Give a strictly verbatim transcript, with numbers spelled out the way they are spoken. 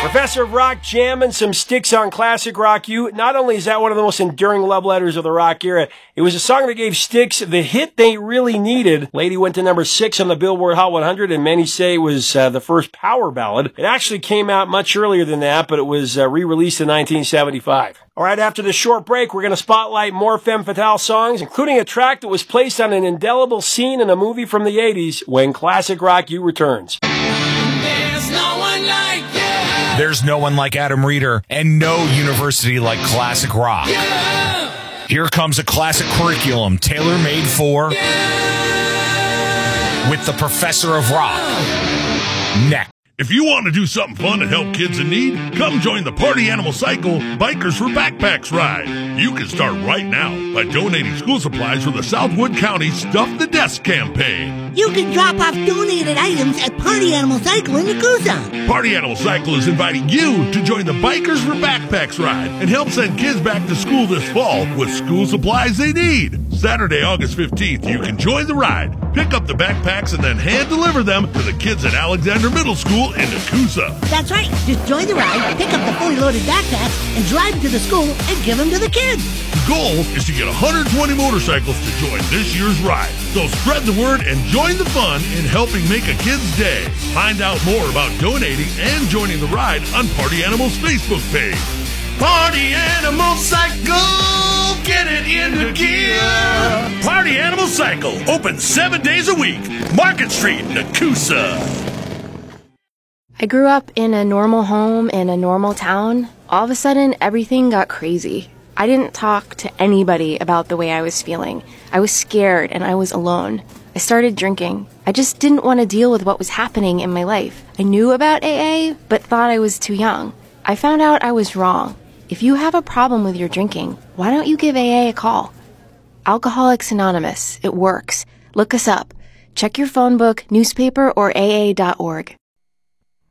Professor of Rock jamming some sticks on classic rock. You, not only is that one of the most enduring love letters of the rock era, it was a song that gave Styx the hit they really needed. Lady went to number six on the Billboard Hot one hundred, and many say it was uh, the first power ballad. It actually came out much earlier than that, but it was uh, re-released in nineteen seventy-five. All right, after the short break, we're going to spotlight more Femme Fatale songs, including a track that was placed on an indelible scene in a movie from the eighties, when Classic Rock U returns. There's no one like you. There's no one like Adam Reeder, and no university like Classic Rock. Yeah. Here comes a classic curriculum tailor-made for Yeah. with the Professor of Rock. Next. If you want to do something fun and help kids in need, come join the Party Animal Cycle Bikers for Backpacks ride. You can start right now by donating school supplies for the Southwood County Stuff the Desk campaign. You can drop off donated items at Party Animal Cycle in Nakusa. Party Animal Cycle is inviting you to join the Bikers for Backpacks ride and help send kids back to school this fall with school supplies they need. Saturday, August fifteenth, you can join the ride, pick up the backpacks, and then hand deliver them to the kids at Alexander Middle School in Nakusa. That's right. Just join the ride, pick up the fully loaded backpacks, and drive them to the school and give them to the kids. The goal is to get one hundred twenty motorcycles to join this year's ride. So spread the word and join the fun in helping make a kid's day. Find out more about donating and joining the ride on Party Animal's Facebook page. Party Animal Cycle, get it into gear. Party Animal Cycle, open seven days a week. Market Street, Nakusa. I grew up in a normal home in a normal town. All of a sudden, everything got crazy. I didn't talk to anybody about the way I was feeling. I was scared and I was alone. I started drinking. I just didn't want to deal with what was happening in my life. I knew about A A, but thought I was too young. I found out I was wrong. If you have a problem with your drinking, why don't you give A A a call? Alcoholics Anonymous. It works. Look us up. Check your phone book, newspaper, or A A dot org.